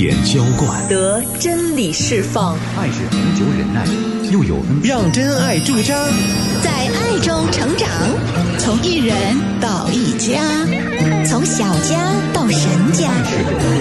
点浇灌， 得真理释放。 爱是恒久忍耐，又有恩。 让真爱驻扎， 在爱中成长，从一人到一家，从小家到神家。 爱是